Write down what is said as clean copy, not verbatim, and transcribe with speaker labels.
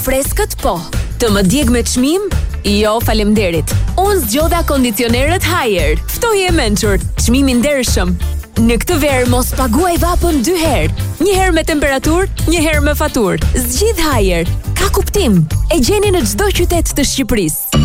Speaker 1: Freskët po. Të më djeg me çmim? Jo, faleminderit. Unë zgjodha kondicionerët Haier. Ftoje e mençur, çmim i ndershëm. Në këtë verë mos paguaj vapën 2 herë. Një herë me temperaturë, një herë me faturë. Zgjidh Haier. Ka kuptim. E gjeni në çdo qytet të Shqipërisë.